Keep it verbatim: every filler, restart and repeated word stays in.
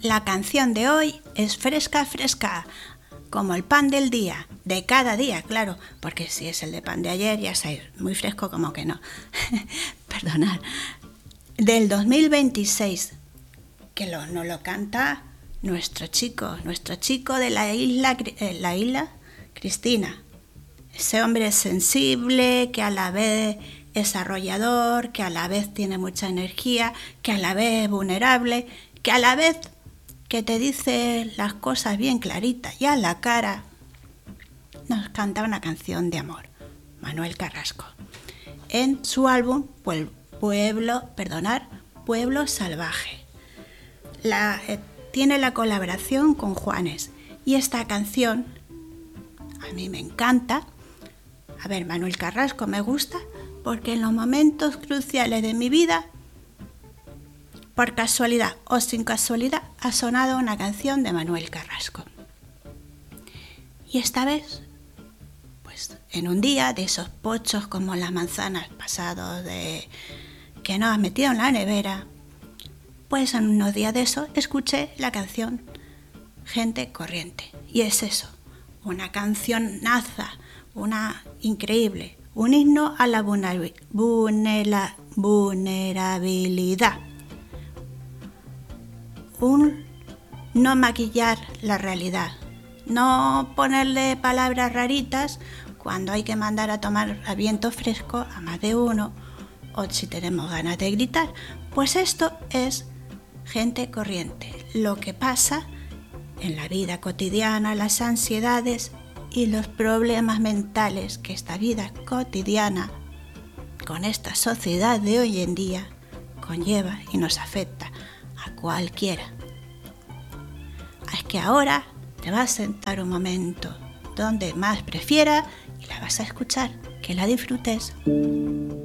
La canción de hoy es fresca, fresca, como el pan del día, de cada día, claro, porque si es el de pan de ayer ya es muy fresco como que no. Perdonad. Del dos mil veintiséis, que lo, nos lo canta nuestro chico, nuestro chico de la isla, eh, la isla Cristina. Ese hombre sensible, que a la vez es arrollador, que a la vez tiene mucha energía, que a la vez es vulnerable, que a la vez que te dice las cosas bien claritas y a la cara, nos canta una canción de amor, Manuel Carrasco, en su álbum Pueblo, perdonar, Pueblo Salvaje. La, eh, tiene la colaboración con Juanes y esta canción a mí me encanta. A ver, Manuel Carrasco me gusta porque en los momentos cruciales de mi vida, por casualidad o sin casualidad, ha sonado una canción de Manuel Carrasco. Y esta vez, pues en un día de esos pochos como las manzanas pasados de que nos has metido en la nevera, pues en unos días de eso escuché la canción Gente Corriente. Y es eso, una canción naza, una increíble, un himno a la vulnerabilidad. Un no maquillar la realidad, no ponerle palabras raritas cuando hay que mandar a tomar a viento fresco a más de uno o si tenemos ganas de gritar. Pues esto es gente corriente, lo que pasa en la vida cotidiana, las ansiedades y los problemas mentales que esta vida cotidiana con esta sociedad de hoy en día conlleva y nos afecta a cualquiera. Es que ahora te vas a sentar un momento donde más prefiera y la vas a escuchar, que la disfrutes.